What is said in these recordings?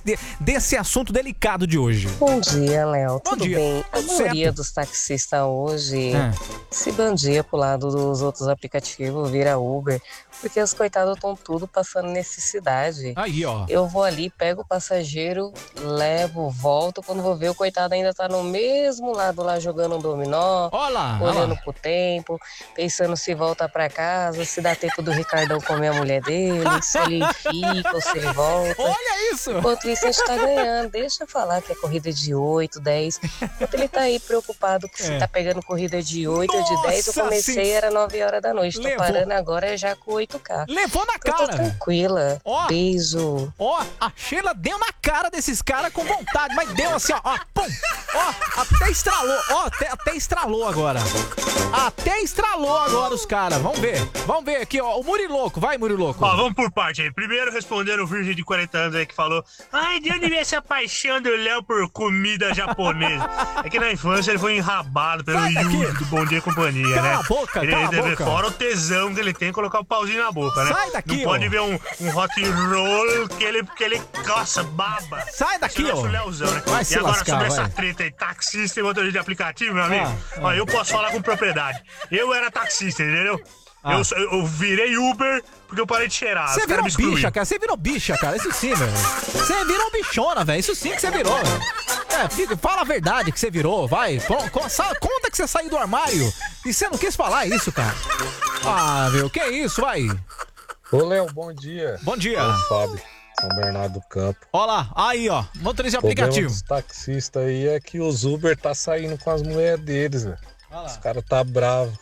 desse assunto delicado de hoje. Bom dia, Léo. Tudo dia. bem? A Tudo maioria certo. dos taxistas hoje se bandia pro lado dos outros aplicativos, vira Uber, porque os coitados estão tudo passando necessidade. Aí, ó. Eu vou ali, pego o passageiro, levo, volto. Quando vou ver, o coitado ainda tá no mesmo lado lá jogando um dominó, Ó lá, ó olhando lá. pro tempo, pensando se volta pra casa, se dá tempo do Ricardão comer a mulher dele, se ele fica ou se ele volta. Olha isso! Enquanto isso, a gente tá ganhando. Deixa eu falar que é corrida de 8, 10. Enquanto ele tá aí preocupado que se tá pegando corrida de 8 ou de 10, eu Nossa, comecei, sim. era 9 horas da noite. Tô Levou. parando agora já com 8K. Levou na Eu tô cara. tranquila. Ó. Beijo. Ó, a Sheila deu na cara desses caras com vontade, mas deu assim, ó, pum, ó, até estralou, ó, até estralou agora. Até estralou agora os caras, vamos ver aqui, ó, o Muriloco, vai Muriloco. Ó, vamos por parte aí. Primeiro respondendo o virgem de 40 anos aí que falou: ai, de onde veio essa paixão do Léo por comida japonesa? É que na infância ele foi enrabado pelo Sai daqui. Yuri do Bom Dia e Companhia, Cala né? a boca, Ele cala a deve- boca. Fora o tesão que ele tem em colocar o pauzinho na boca, né? Sai daqui, Não pode ó. ver um hot roll que ele coça, baba. Sai daqui, Isso ó. é o Léozão, né? Vai se E agora lascar, sobre vai. essa treta aí, taxista e motorista de aplicativo, meu amigo, ó, eu posso falar com propriedade. Eu era taxista, entendeu? Eu virei Uber porque eu parei de cheirar. Você Os caras virou me excluíram. bicha, cara, você virou bicha, cara, isso sim, velho. Você virou bichona, velho, isso sim que você virou, velho. Fala a verdade que você virou, vai. Conta que você saiu do armário e você não quis falar isso, cara. Ah, meu, que isso, vai. Ô, Léo, bom dia. Bom dia. É o Fábio, São Bernardo do Campo. Ó lá, aí, ó, motorista de O problema aplicativo. dos taxistas aí é que os Uber tá saindo com as mulheres deles, velho. Os caras tá bravo.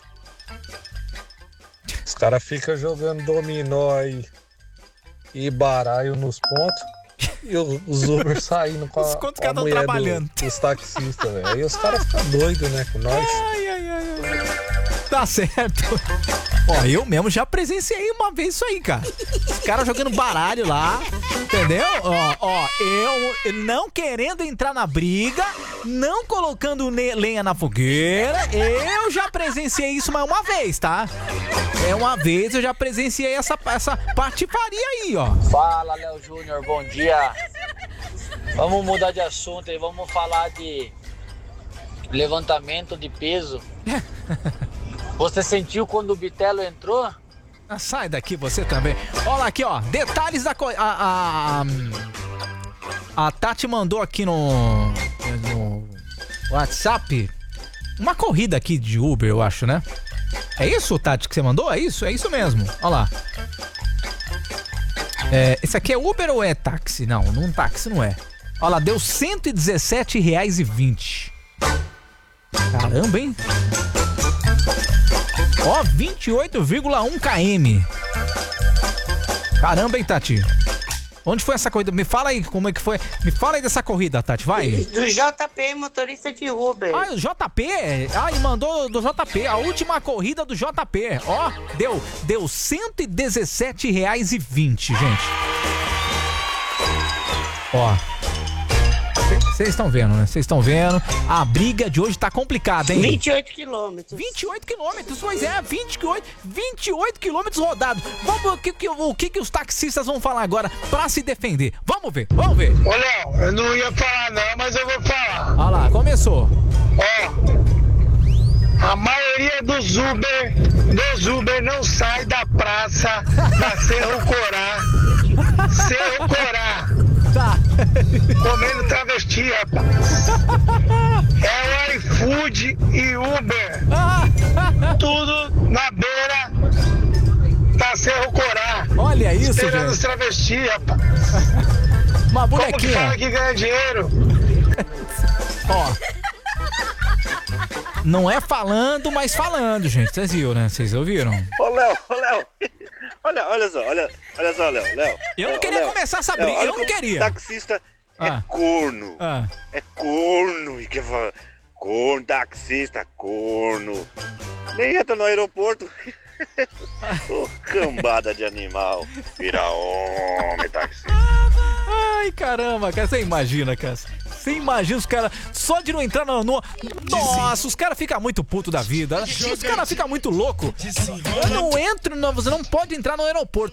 Os caras ficam jogando dominó aí e baralho nos pontos. E os Uber saindo com Os a, quantos com a caras tão mulher trabalhando. dos taxistas, velho. Aí os caras ficam doidos, né, com nós. Tá certo. Ó, eu mesmo já presenciei uma vez isso aí, cara. Os caras jogando baralho lá, entendeu? Ó, eu não querendo entrar na briga, não colocando lenha na fogueira. Eu já presenciei isso mais uma vez, tá? Uma vez eu já presenciei essa patifaria aí, ó. Fala, Léo Júnior, bom dia. Vamos mudar de assunto aí, vamos falar de levantamento de peso. Você sentiu quando o Bitelo entrou? Ah, sai daqui você também. Olha lá aqui, ó. Detalhes da coisa. A Tati mandou aqui no WhatsApp uma corrida aqui de Uber, eu acho, né? É isso, Tati, que você mandou? É isso mesmo. Olha lá. Esse aqui é Uber ou é táxi? Não, táxi não é. Olha lá, deu R$117,20. Caramba, hein? Ó, 28,1 km. Caramba, hein, Tati? Onde foi essa corrida? Me fala aí como é que foi. Me fala aí dessa corrida, Tati, vai. Do JP, motorista de Uber. Ah, o JP? Ah, ele mandou do JP. A última corrida do JP. Ó, deu R$117,20, gente. Ó. Vocês estão vendo, né? Vocês estão vendo. A briga de hoje tá complicada, hein? 28 quilômetros. 28 quilômetros, pois é, 28 quilômetros rodados. Vamos ver o que os taxistas vão falar agora pra se defender. Vamos ver. Ô, Léo, eu não ia falar não, mas eu vou falar. Olha lá, começou. Ó, a maioria dos Uber não sai da praça da Cerro Corá. Cerro Corá. Tá. Comendo travesti, rapaz. É o iFood e Uber. Tudo na beira da Cerro Corá. Olha isso, esperando gente. os travesti, rapaz. Uma Como que bonequinha. fala que ganha dinheiro? Ó. Não é falando, mas falando, gente. Vocês viram, né? Vocês ouviram? Ô, Léo. Olha só, Léo. Eu não queria começar essa briga, eu não queria. Taxista é corno. É corno. E que fala, corno, taxista, corno. Nem entra no aeroporto. Ô, cambada de animal. Vira homem, taxista. Ai, caramba, cara. Você imagina, cara. Você imagina os caras só de não entrar no... Nossa, os caras ficam muito putos da vida. Os caras ficam muito loucos. Eu não entro, você não pode entrar no aeroporto.